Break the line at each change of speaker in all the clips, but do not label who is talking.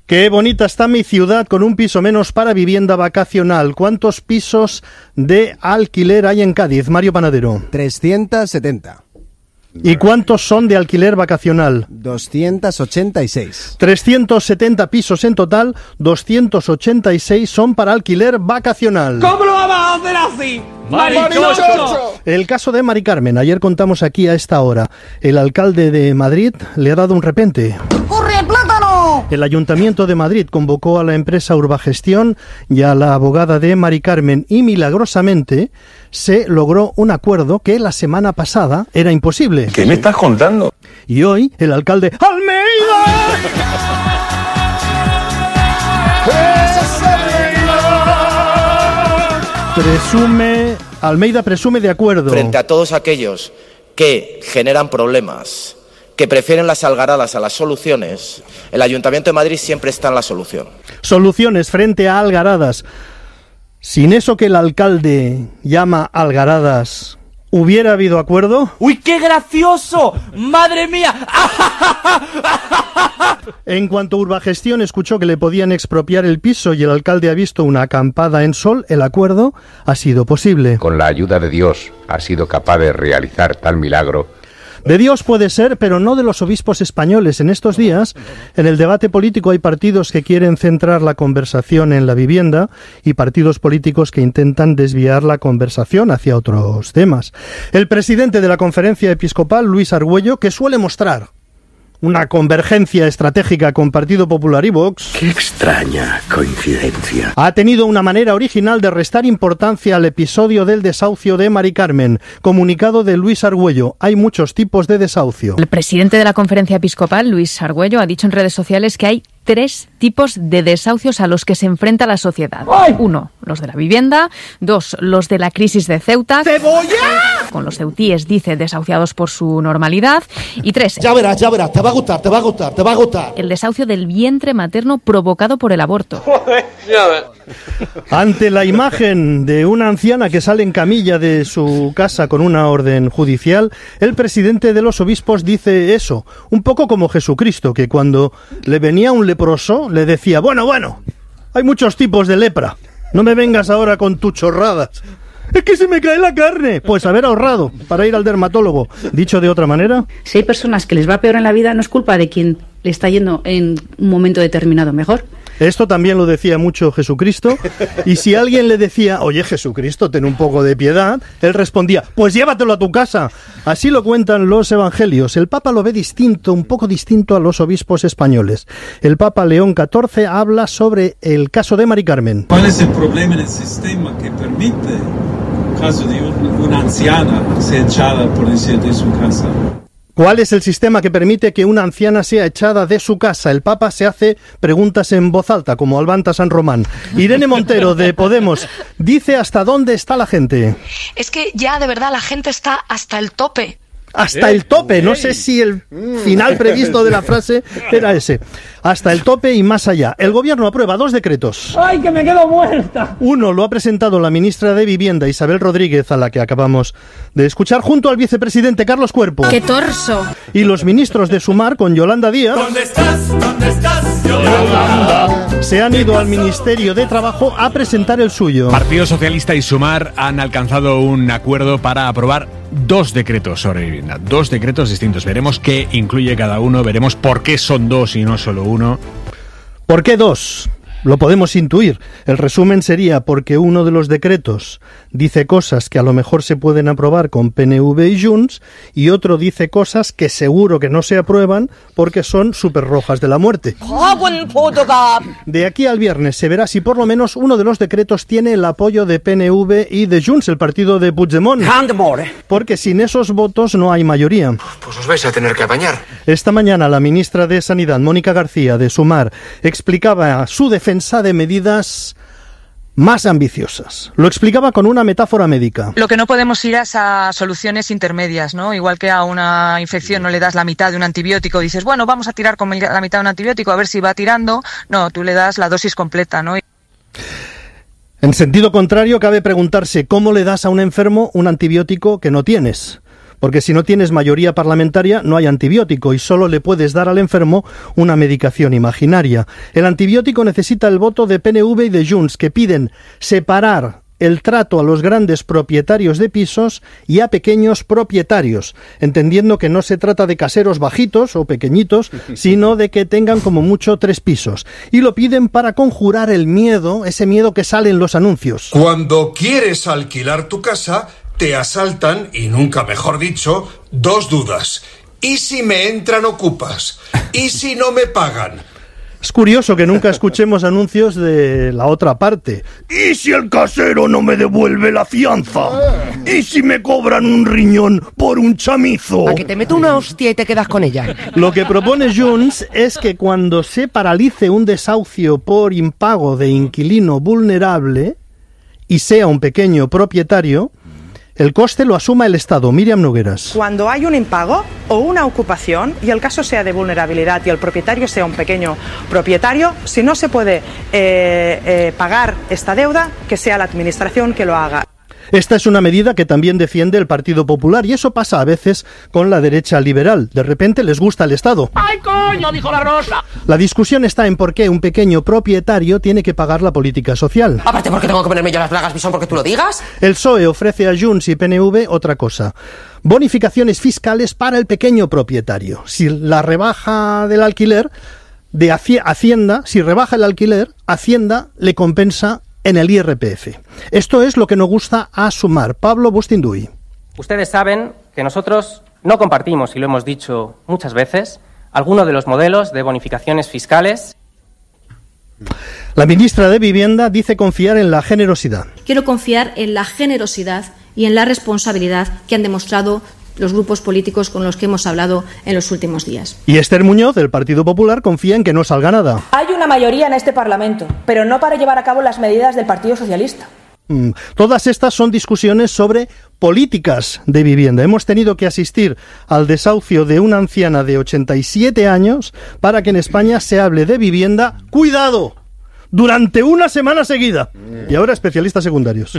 Qué bonita está mi ciudad con un piso menos para vivienda vacacional. ¿Cuántos pisos de alquiler hay en Cádiz, Mario Panadero?
370.
¿Y cuántos son de alquiler vacacional?
286.
370 pisos en total, 286 son para alquiler vacacional.
¿Cómo lo vamos a hacer así?
¡Marichocho!
El caso de Mari Carmen, ayer contamos aquí a esta hora. El alcalde de Madrid le ha dado un repente.
¡Corre, plátano!
El Ayuntamiento de Madrid convocó a la empresa Urbagestión y a la abogada de Mari Carmen y milagrosamente se logró un acuerdo que la semana pasada era imposible.
¿Qué me estás contando?
Y hoy el alcalde ¡Almeida! Almeida presume de acuerdo.
Frente a todos aquellos que generan problemas, que prefieren las algaradas a las soluciones, el Ayuntamiento de Madrid siempre está en la solución.
Soluciones frente a algaradas. Sin eso que el alcalde llama algaradas, ¿hubiera habido acuerdo?
¡Uy, qué gracioso! ¡Madre mía!
En cuanto Urbagestión escuchó que le podían expropiar el piso y el alcalde ha visto una acampada en sol, el acuerdo ha sido posible.
Con la ayuda de Dios ha sido capaz de realizar tal milagro.
De Dios puede ser, pero no de los obispos españoles. En estos días, en el debate político hay partidos que quieren centrar la conversación en la vivienda y partidos políticos que intentan desviar la conversación hacia otros temas. El presidente de la Conferencia Episcopal, Luis Argüello, que suele mostrar una convergencia estratégica con Partido Popular y Vox.
¡Qué extraña coincidencia!
Ha tenido una manera original de restar importancia al episodio del desahucio de Mari Carmen. Comunicado de Luis Argüello. Hay muchos tipos de desahucio.
El presidente de la Conferencia Episcopal, Luis Argüello, ha dicho en redes sociales que hay 3 tipos de desahucios a los que se enfrenta la sociedad. 1, los de la vivienda. 2, los de la crisis de Ceuta.
¡Cebolla!
Con los ceutíes, dice, desahuciados por su normalidad. Y 3.
Ya verás, te va a gustar.
El desahucio del vientre materno provocado por el aborto.
Ante la imagen de una anciana que sale en camilla de su casa con una orden judicial, el presidente de los obispos dice eso, un poco como Jesucristo, que cuando le venía un leproso le decía, bueno, hay muchos tipos de lepra, no me vengas ahora con tus chorradas. ¡Es que se me cae la carne! Pues haber ahorrado para ir al dermatólogo. Dicho de otra manera...
Si hay personas que les va peor en la vida, no es culpa de quien le está yendo en un momento determinado mejor.
Esto también lo decía mucho Jesucristo, y si alguien le decía, oye Jesucristo, ten un poco de piedad, él respondía, pues llévatelo a tu casa. Así lo cuentan los evangelios. El Papa lo ve distinto, un poco distinto a los obispos españoles. El Papa León XIV habla sobre el caso de Mari Carmen.
¿Cuál es el problema en el sistema que permite, en caso de una anciana, ser echada, por decir, de su casa?
¿Cuál es el sistema que permite que una anciana sea echada de su casa? El Papa se hace preguntas en voz alta, como Albanta San Román. Irene Montero, de Podemos, dice hasta dónde está la gente.
Es que ya, de verdad, la gente está hasta el tope.
Hasta el tope, no sé si el final previsto de la frase era ese. Hasta el tope y más allá. El gobierno aprueba 2 decretos.
¡Ay, que me quedo muerta!
Uno lo ha presentado la ministra de Vivienda, Isabel Rodríguez, a la que acabamos de escuchar, junto al vicepresidente Carlos Cuerpo.
¡Qué torso!
Y los ministros de Sumar, con Yolanda Díaz.
¿Dónde estás, Yolanda?
Se han ido al Ministerio de Trabajo a presentar el suyo.
Partido Socialista y Sumar han alcanzado un acuerdo para aprobar 2 decretos sobre vivienda, 2 decretos distintos. Veremos qué incluye cada uno, veremos por qué son 2 y no solo 1.
¿Por qué 2? Lo podemos intuir. El resumen sería porque uno de los decretos dice cosas que a lo mejor se pueden aprobar con PNV y Junts, y otro dice cosas que seguro que no se aprueban porque son súper rojas de la muerte. De aquí al viernes se verá si por lo menos uno de los decretos tiene el apoyo de PNV y de Junts, el partido de Puigdemont. Porque sin esos votos no hay mayoría.
Pues os vais a tener que apañar.
Esta mañana la ministra de Sanidad, Mónica García, de Sumar, explicaba su defensa de medidas más ambiciosas. Lo explicaba con una metáfora médica.
Lo que no podemos ir es a soluciones intermedias, ¿no? Igual que a una infección no le das la mitad de un antibiótico, dices, bueno, vamos a tirar con la mitad de un antibiótico a ver si va tirando. No, tú le das la dosis completa, ¿no? En
sentido contrario, cabe preguntarse cómo le das a un enfermo un antibiótico que no tienes. porque si no tienes mayoría parlamentaria no hay antibiótico y solo le puedes dar al enfermo una medicación imaginaria. El antibiótico necesita el voto de PNV y de Junts, que piden separar el trato a los grandes propietarios de pisos y a pequeños propietarios, entendiendo que no se trata de caseros bajitos o pequeñitos, sino de que tengan como mucho 3 pisos. Y lo piden para conjurar el miedo, ese miedo que sale en los anuncios.
Cuando quieres alquilar tu casa, te asaltan, y nunca mejor dicho, 2 dudas. ¿Y si me entran ocupas? ¿Y si no me pagan?
Es curioso que nunca escuchemos anuncios de la otra parte. ¿Y si el casero no me devuelve la fianza? ¿Y si me cobran un riñón por un chamizo?
A que te meto una hostia y te quedas con ella.
Lo que propone Junts es que cuando se paralice un desahucio por impago de inquilino vulnerable y sea un pequeño propietario, el coste lo asuma el Estado. Miriam Nogueras.
Cuando hay un impago o una ocupación y el caso sea de vulnerabilidad y el propietario sea un pequeño propietario, si no se puede pagar esta deuda, que sea la administración que lo haga.
Esta es una medida que también defiende el Partido Popular y eso pasa a veces con la derecha liberal. De repente les gusta el Estado.
¡Ay, coño! Dijo la Rosa.
La discusión está en por qué un pequeño propietario tiene que pagar la política social.
Aparte, ¿por qué tengo que ponerme yo las bragas, Bison, porque tú lo digas?
El PSOE ofrece a Junts y PNV otra cosa. Bonificaciones fiscales para el pequeño propietario. Si la rebaja del alquiler de Hacienda, si rebaja el alquiler, Hacienda le compensa en el IRPF. Esto es lo que nos gusta a Sumar. Pablo Bustinduy.
Ustedes saben que nosotros no compartimos, y lo hemos dicho muchas veces, alguno de los modelos de bonificaciones fiscales.
La ministra de Vivienda dice confiar en la generosidad.
Quiero confiar en la generosidad y en la responsabilidad que han demostrado los grupos políticos con los que hemos hablado en los últimos días.
Y Esther Muñoz, del Partido Popular, confía en que no salga nada.
Hay una mayoría en este Parlamento, pero no para llevar a cabo las medidas del Partido Socialista.
Todas estas son discusiones sobre políticas de vivienda. Hemos tenido que asistir al desahucio de una anciana de 87 años para que en España se hable de vivienda, ¡cuidado!, durante una semana seguida. Y ahora especialistas secundarios.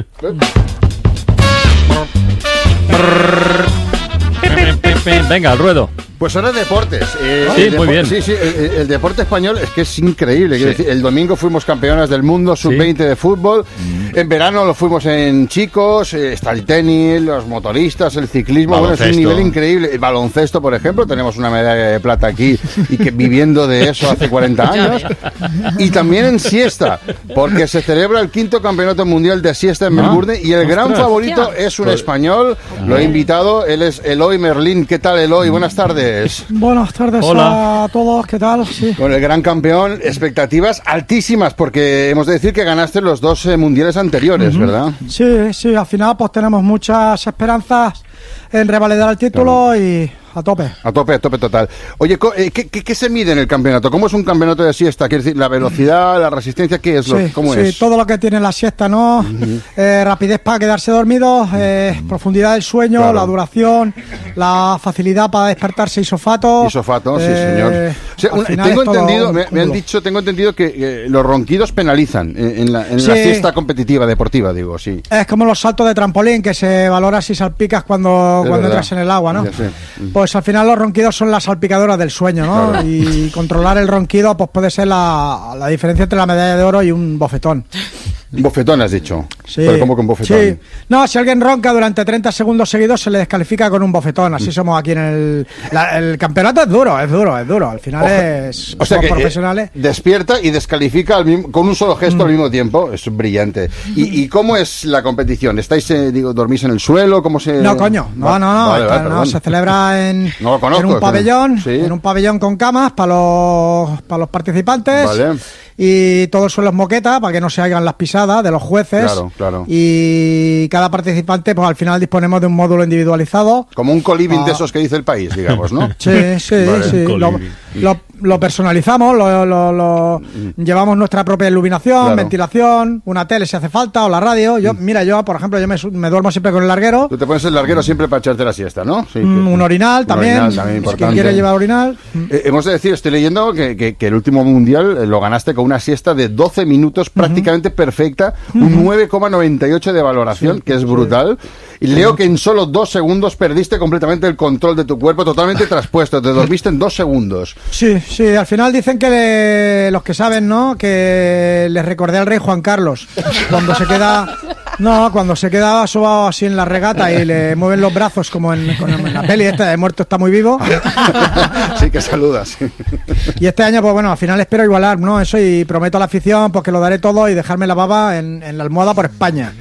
Venga, al ruedo.
Pues ahora deportes.
Sí, muy bien.
Sí, el deporte español es que es increíble. Sí. Decir, el domingo fuimos campeonas del mundo sub-20 de fútbol. En verano lo fuimos en chicos. Está el tenis, los motoristas, el ciclismo.
Baloncesto.
Bueno, es un nivel increíble. El baloncesto, por ejemplo, tenemos una medalla de plata aquí y que viviendo de eso hace 40 años. Y también en siesta, porque se celebra el 5º campeonato mundial de siesta en Melbourne y el gran favorito es un español. Lo he invitado, él es Eloy Merlín. ¿Qué tal, Eloy? Buenas tardes.
Buenas tardes. Hola a todos, ¿qué tal? Sí.
Bueno, el gran campeón, expectativas altísimas, porque hemos de decir que ganaste los 2 mundiales anteriores, ¿verdad?
Sí, al final pues tenemos muchas esperanzas en revalidar el título y a tope. A tope
total. Oye, ¿qué se mide en el campeonato? ¿Cómo es un campeonato de siesta? Quiere decir, la velocidad, la resistencia, ¿qué es? ¿Cómo es?
Sí, todo lo que tiene la siesta, ¿no? Rapidez para quedarse dormido, profundidad del sueño, la duración, la facilidad para despertarse isofato.
Isofato, sí, señor. O sea, tengo entendido que los ronquidos penalizan en la siesta competitiva, deportiva, digo, sí.
Es como los saltos de trampolín, que se valora si salpicas cuando entras en el agua, ¿no? Pues al final los ronquidos son las salpicadoras del sueño, ¿no? Claro. Y controlar el ronquido pues puede ser la diferencia entre la medalla de oro y un bofetón.
¿Bofetón has dicho?
Sí.
¿Pero cómo con bofetón?
Sí. No, si alguien ronca durante 30 segundos seguidos se le descalifica con un bofetón. Así somos aquí en el campeonato. Es duro. Al final somos profesionales.
Despierta y descalifica con un solo gesto al mismo tiempo. Es brillante. ¿Y cómo es la competición? ¿Estáis, dormís en el suelo? ¿Cómo se...?
No, coño. No. No, se celebra en un pabellón. ¿Sí? En un pabellón con camas para los participantes. Vale. Y todo el suelo es moqueta para que no se hagan las pisadas de los jueces.
Claro.
Y cada participante, pues al final disponemos de un módulo individualizado.
Como un coliving de esos que dice el país, digamos, ¿no?
Sí. Vale. lo personalizamos, llevamos nuestra propia iluminación, ventilación, una tele si hace falta, o la radio. Yo, por ejemplo, yo me duermo siempre con el larguero.
Tú te pones el larguero siempre para echarte la siesta, ¿no? Sí,
un orinal también,
importante.
quien quiere llevar orinal.
Hemos de decir, estoy leyendo que el último mundial lo ganaste con una siesta de 12 minutos prácticamente perfecta, un 9,98 de valoración, que es brutal. Y leo que en solo 2 segundos perdiste completamente el control de tu cuerpo, totalmente traspuesto, te dormiste en 2 segundos.
Sí, al final dicen que los que saben, ¿no? Que les recordé al rey Juan Carlos, cuando se quedaba sobado así en la regata y le mueven los brazos como en la peli esta de Muerto está muy vivo.
Sí, que saludas.
Y este año, pues bueno, al final espero igualar, ¿no? Eso, y prometo a la afición pues que lo daré todo y dejarme la baba en la almohada por España.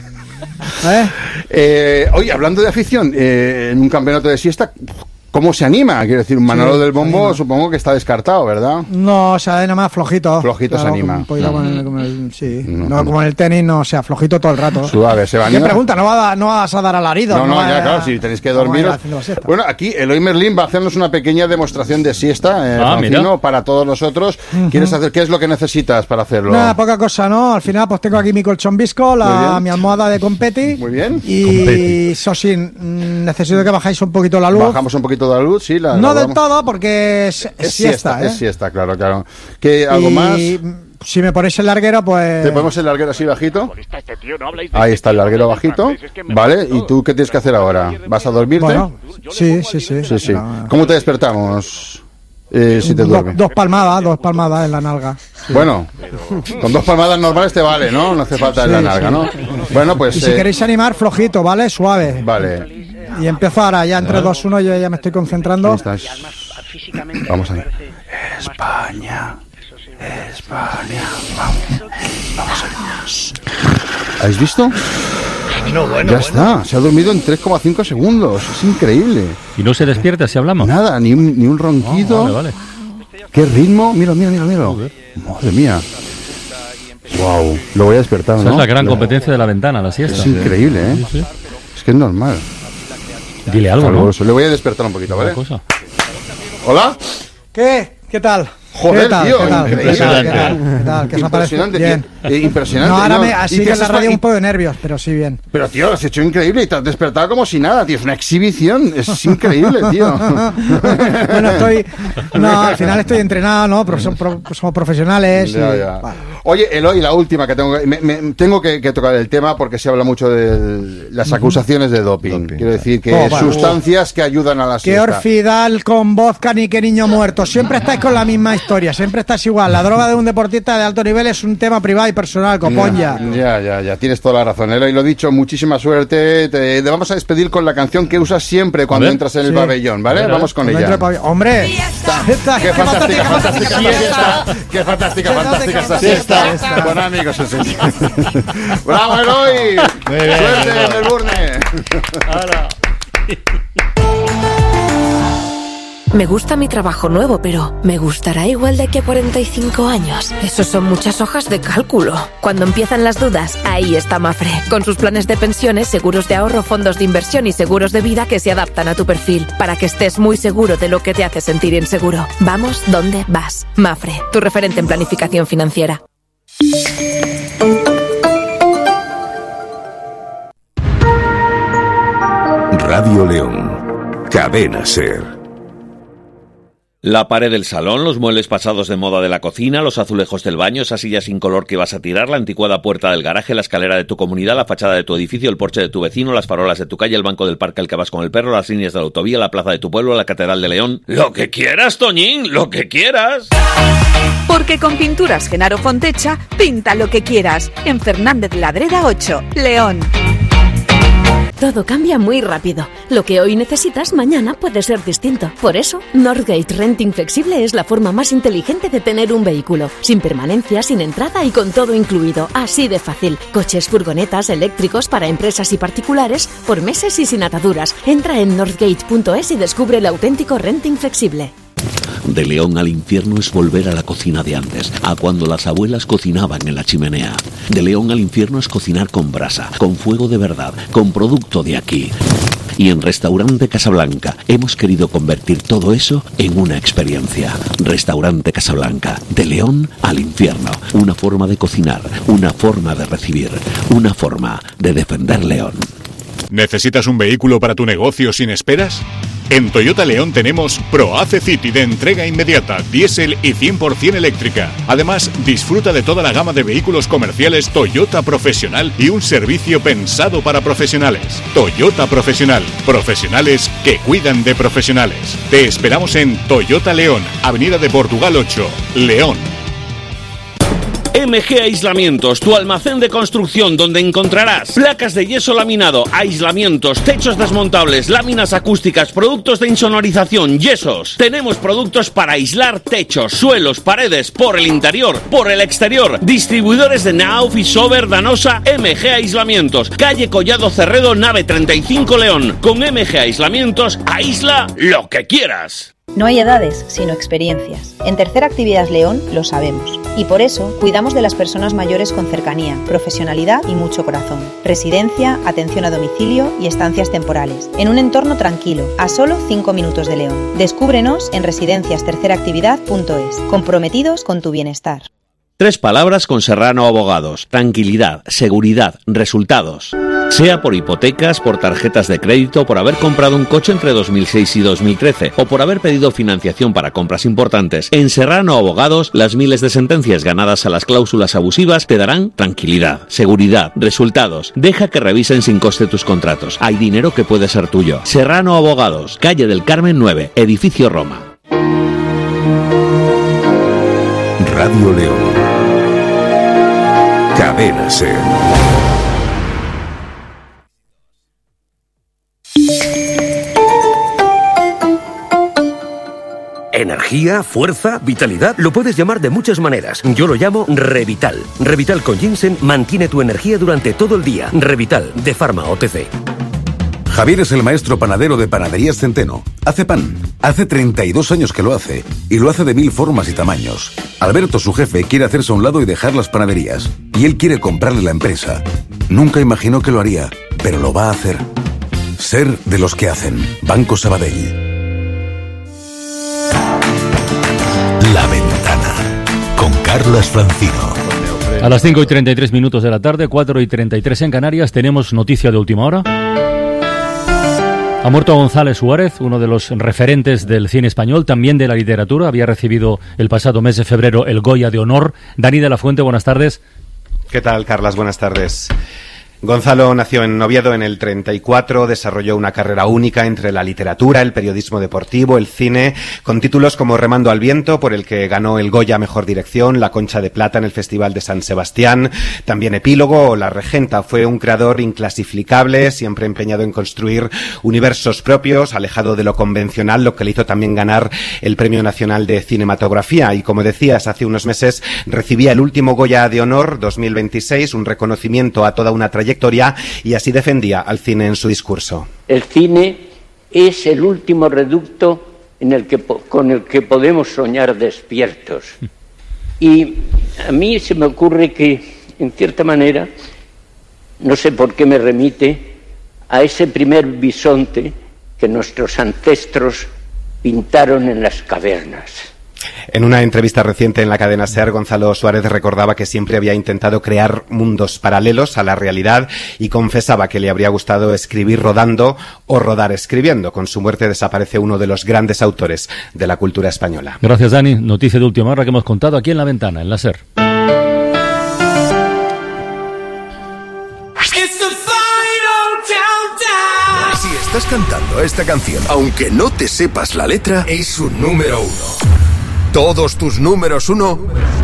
Oye, hablando de afición, en un campeonato de siesta, ¿cómo se anima? Quiero decir, un Manolo del Bombo supongo que está descartado, ¿verdad?
No, o sea, nada más flojito.
Flojito claro, se anima.
Sí, no como en el tenis, no, o sea, flojito todo el rato.
Suave, se va a animar.
¿Qué pregunta? No vas a dar alarido.
No, ya, claro, si tenéis que dormir. Bueno, aquí Eloy Merlín va a hacernos una pequeña demostración de siesta, para todos nosotros. ¿Quieres hacer? ¿Qué es lo que necesitas para hacerlo?
Nada, poca cosa, ¿no? Al final, pues tengo aquí mi colchón visco, mi almohada de Competi.
Muy bien.
Y eso sí, necesito que bajáis un poquito la luz.
Bajamos un poquito la luz, sí.
No del todo, porque es siesta,
Es siesta, claro. ¿Qué, algo más?
Si me ponéis el larguero, pues...
¿Te ponemos el larguero así bajito? Ahí está el larguero bajito. Vale, ¿y tú qué tienes que hacer ahora? ¿Vas a dormirte?
Bueno, sí.
¿Cómo te despertamos? Si te duermes.
Dos palmadas en la nalga.
Sí. Bueno, con 2 palmadas normales te vale, ¿no? No hace falta en la nalga, ¿no? Bueno, pues...
Y si queréis animar, flojito, ¿vale? Suave.
Vale.
Y empiezo ahora, ya entre 2, 1, yo ya me estoy concentrando.
Vamos a ver. España, vamos a... ¿Habéis visto? Ya está, se ha dormido en 3,5 segundos, es increíble.
¿Y no se despierta si hablamos?
Nada, ni un ronquido.
Vale.
¿Qué ritmo? Mira. Madre mía. Wow, lo voy a despertar, ¿no?
Esa es la gran competencia de la ventana, la siesta.
Es increíble, ¿eh? Sí. Es que es normal.
Dile algo, ¿no?
Le voy a despertar un poquito, ¿vale? ¿Hola?
¿Qué tal?
Joder, tío,
impresionante. ¿Qué tal? ¿Qué os parece?
Bien. Impresionante.
No, ahora así que en la radio un poco de nervios, pero sí bien.
Pero, tío, lo has hecho increíble y te has despertado como si nada, tío. Es una exhibición. Es increíble, tío.
Bueno, al final estoy entrenado, ¿no? Pero somos profesionales.
Ya. Oye, Eloy, la última que tengo que tocar el tema porque se habla mucho de las acusaciones de doping. Quiero decir que sustancias que ayudan a la siesta.
Que Orfidal con vodka ni que niño muerto. Siempre estáis con la misma historia, siempre estás igual. La droga de un deportista de alto nivel es un tema privado y personal, copón ya.
Ya, tienes toda la razón, Eloy, lo dicho, muchísima suerte. Te vamos a despedir con la canción que usas siempre cuando entras en el pabellón, ¿vale? Vamos con ella.
¡Hombre!
¡Qué fantástica esta siesta! Bueno, amigos, ¡bravo, Eloy! ¡Suerte en Melbourne!
Me gusta mi trabajo nuevo, pero ¿me gustará igual de aquí a 45 años? Eso son muchas hojas de cálculo. Cuando empiezan las dudas, ahí está Mafre. Con sus planes de pensiones, seguros de ahorro, fondos de inversión y seguros de vida que se adaptan a tu perfil, para que estés muy seguro de lo que te hace sentir inseguro. Vamos donde vas. Mafre, tu referente en planificación financiera.
Radio León. Cadena SER.
La pared del salón, los muebles pasados de moda de la cocina, los azulejos del baño, esa silla sin color que vas a tirar, la anticuada puerta del garaje, la escalera de tu comunidad, la fachada de tu edificio, el porche de tu vecino, las farolas de tu calle, el banco del parque al que vas con el perro, las líneas de la autovía, la plaza de tu pueblo, la catedral de León. ¡Lo que quieras, Toñín! ¡Lo que quieras!
Porque con Pinturas Genaro Fontecha, pinta lo que quieras. En Fernández Ladreda 8, León.
Todo cambia muy rápido. Lo que hoy necesitas, mañana puede ser distinto. Por eso, Northgate Renting Flexible es la forma más inteligente de tener un vehículo. Sin permanencia, sin entrada y con todo incluido. Así de fácil. Coches, furgonetas, eléctricos para empresas y particulares, por meses y sin ataduras. Entra en northgate.es y descubre el auténtico renting flexible.
De León al infierno es volver a la cocina de antes, a cuando las abuelas cocinaban en la chimenea. De León al infierno es cocinar con brasa, con fuego de verdad, con producto de aquí. Y en Restaurante Casablanca hemos querido convertir todo eso en una experiencia. Restaurante Casablanca, de León al infierno. Una forma de cocinar, una forma de recibir, una forma de defender León.
¿Necesitas un vehículo para tu negocio sin esperas? En Toyota León tenemos ProAce City de entrega inmediata, diésel y 100% eléctrica. Además, disfruta de toda la gama de vehículos comerciales Toyota Profesional y un servicio pensado para profesionales. Toyota Profesional, profesionales que cuidan de profesionales. Te esperamos en Toyota León, Avenida de Portugal 8, León.
MG Aislamientos, tu almacén de construcción donde encontrarás placas de yeso laminado, aislamientos, techos desmontables, láminas acústicas, productos de insonorización, yesos. Tenemos productos para aislar techos, suelos, paredes, por el interior, por el exterior. Distribuidores de Nauf y Sober, Danosa, MG Aislamientos. Calle Collado Cerredo, nave 35 León. Con MG Aislamientos, aísla lo que quieras.
No hay edades, sino experiencias. En Tercera Actividad León lo sabemos. Y por eso cuidamos de las personas mayores con cercanía, profesionalidad y mucho corazón. Residencia, atención a domicilio y estancias temporales. En un entorno tranquilo, a solo 5 minutos de León. Descúbrenos en residenciasterceraactividad.es. Comprometidos con tu bienestar.
3 palabras con Serrano Abogados: tranquilidad, seguridad, resultados. Sea por hipotecas, por tarjetas de crédito, por haber comprado un coche entre 2006 y 2013 o por haber pedido financiación para compras importantes, en Serrano Abogados las miles de sentencias ganadas a las cláusulas abusivas te darán tranquilidad, seguridad, resultados. Deja que revisen sin coste tus contratos. Hay dinero que puede ser tuyo. Serrano Abogados, calle del Carmen 9, edificio Roma.
Radio León. Cadena SER.
Energía, fuerza, vitalidad, lo puedes llamar de muchas maneras. Yo lo llamo Revital. Revital con ginseng mantiene tu energía durante todo el día. Revital, de Pharma OTC.
Javier es el maestro panadero de Panaderías Centeno. Hace pan. Hace 32 años que lo hace. Y lo hace de 1000 formas y tamaños. Alberto, su jefe, quiere hacerse a un lado y dejar las panaderías. Y él quiere comprarle la empresa. Nunca imaginó que lo haría, pero lo va a hacer. Ser de los que hacen. Banco Sabadell.
La Ventana, con Carlas Francino.
A las 5:33 de la tarde, 4:33 en Canarias, tenemos noticia de última hora. Ha muerto González Suárez, uno de los referentes del cine español, también de la literatura. Había recibido el pasado mes de febrero el Goya de Honor. Dani de la Fuente, buenas tardes.
¿Qué tal, Carlas? Buenas tardes. Gonzalo nació en Oviedo en el 34, desarrolló una carrera única entre la literatura, el periodismo deportivo, el cine, con títulos como Remando al viento, por el que ganó el Goya a Mejor Dirección, la Concha de Plata en el Festival de San Sebastián, también Epílogo o La Regenta. Fue un creador inclasificable, siempre empeñado en construir universos propios, alejado de lo convencional, lo que le hizo también ganar el Premio Nacional de Cinematografía. Y como decías, hace unos meses recibía el último Goya de Honor 2026, un reconocimiento a toda una trayectoria, y así defendía al cine en su discurso.
El cine es el último reducto con el que podemos soñar despiertos. Y a mí se me ocurre que, en cierta manera, no sé por qué me remite a ese primer bisonte que nuestros ancestros pintaron en las cavernas.
En una entrevista reciente en la cadena SER, Gonzalo Suárez recordaba que siempre había intentado crear mundos paralelos a la realidad y confesaba que le habría gustado escribir rodando o rodar escribiendo. Con su muerte desaparece uno de los grandes autores de la cultura española.
Gracias, Dani. Noticia de última hora que hemos contado aquí en La Ventana, en la SER.
Si estás cantando esta canción, aunque no te sepas la letra, es un número 1. Todos tus números 1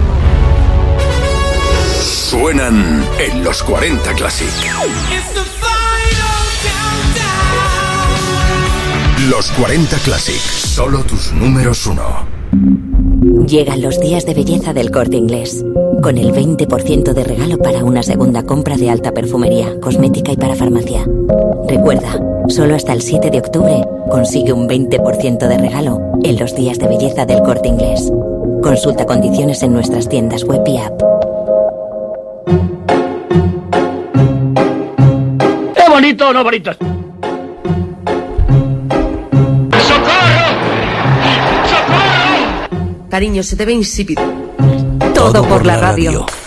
suenan en los 40 Classic. Los 40 Classic, solo tus números 1.
Llegan los días de belleza del Corte Inglés, con el 20% de regalo para una segunda compra de alta perfumería, cosmética y para farmacia. Recuerda, solo hasta el 7 de octubre consigue un 20% de regalo en los días de belleza del Corte Inglés. Consulta condiciones en nuestras tiendas web y app.
¿Es bonito o no bonito?
Cariño, se te ve insípido.
Todo por la radio.